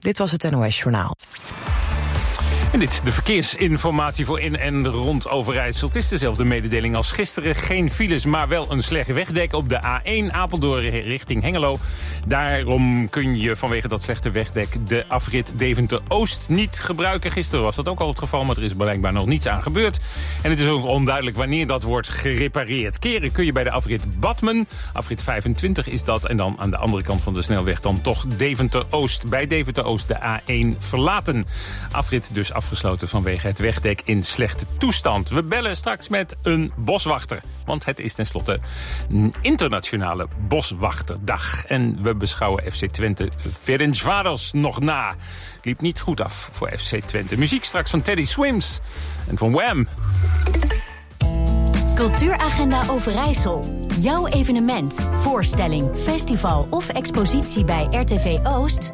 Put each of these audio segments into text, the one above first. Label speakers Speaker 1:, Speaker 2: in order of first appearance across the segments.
Speaker 1: Dit was het NOS Journaal.
Speaker 2: En dit, de verkeersinformatie voor in en rond Overijssel. Het is dezelfde mededeling als gisteren. Geen files, maar wel een slecht wegdek op de A1 Apeldoorn richting Hengelo. Daarom kun je vanwege dat slechte wegdek de afrit Deventer-Oost niet gebruiken. Gisteren was dat ook al het geval, maar er is blijkbaar nog niets aan gebeurd. En het is ook onduidelijk wanneer dat wordt gerepareerd. Keren kun je bij de afrit Badmen. Afrit 25 is dat. En dan aan de andere kant van de snelweg dan toch Deventer-Oost. Bij Deventer-Oost de A1 verlaten. Afrit dus afgesloten vanwege het wegdek in slechte toestand. We bellen straks met een boswachter. Want het is tenslotte een internationale boswachterdag. En we beschouwen FC Twente Ferencváros nog na. Liep niet goed af voor FC Twente. Muziek straks van Teddy Swims en van Wham.
Speaker 3: Cultuuragenda Overijssel. Jouw evenement, voorstelling, festival of expositie bij RTV Oost?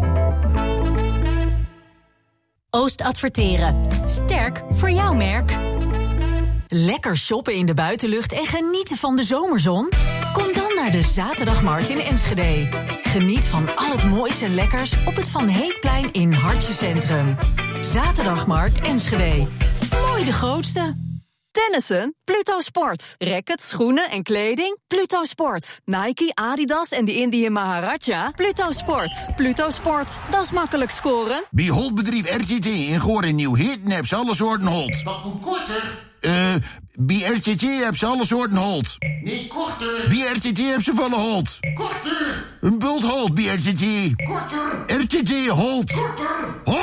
Speaker 3: Oost Adverteren. Sterk voor jouw merk.
Speaker 4: Lekker shoppen in de buitenlucht en genieten van de zomerzon? Kom dan naar de Zaterdagmarkt in Enschede. Geniet van al het mooiste lekkers op het Van Heekplein in Hartje Centrum. Zaterdagmarkt Enschede. Mooi de grootste.
Speaker 5: Tennissen? Pluto Sport. Rackets, schoenen en kleding? Pluto Sport. Nike, Adidas en de Indië Maharaja? Pluto Sport. Pluto Sport. Dat is makkelijk scoren.
Speaker 6: Bij Holtbedrijf RTT in Goor en Nieuw-Hitten heb ze alle soorten Holt.
Speaker 7: Wat moet korter?
Speaker 6: Bij RTT heb ze alle soorten Holt.
Speaker 7: Nee, korter.
Speaker 6: Bij RTT heb ze volle Holt.
Speaker 7: Korter.
Speaker 6: Een bult Holt bij RTT.
Speaker 7: Korter.
Speaker 6: RTT Holt.
Speaker 7: Korter.
Speaker 6: Holt.